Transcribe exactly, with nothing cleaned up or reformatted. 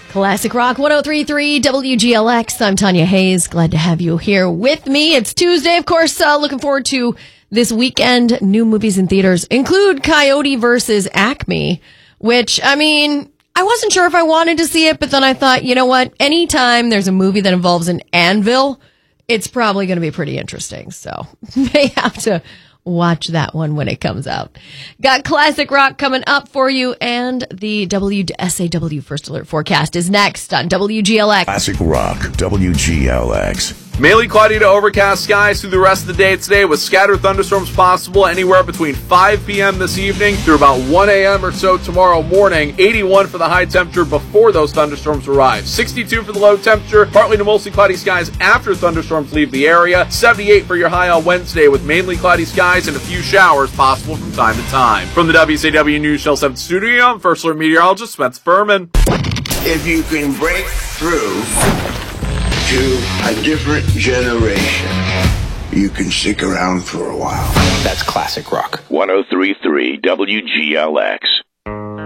Classic Rock one oh three point three W G L X. I'm Tanya Hayes. Glad to have you here with me. It's Tuesday, of course. Uh, looking forward to this weekend. New movies in theaters include Coyote versus Acme, which, I mean, I wasn't sure if I wanted to see it, but then I thought, you know what? Anytime there's a movie that involves an anvil, it's probably going to be pretty interesting. So may have to watch that one when it comes out. Got Classic Rock coming up for you, and the W S A W First Alert forecast is next on W G L X. Classic Rock, W G L X. Mainly cloudy to overcast skies through the rest of the day today, with scattered thunderstorms possible anywhere between five p.m. this evening through about one a.m. or so tomorrow morning. eighty-one for the high temperature before those thunderstorms arrive. sixty-two for the low temperature, partly to mostly cloudy skies after thunderstorms leave the area. seventy-eight for your high on Wednesday, with mainly cloudy skies and a few showers possible from time to time. From the W S A W News Channel seven studio, I'm First Alert meteorologist Spence Furman. If you can break through to a different generation, you can stick around for a while. That's Classic Rock. one oh three point three W G L X.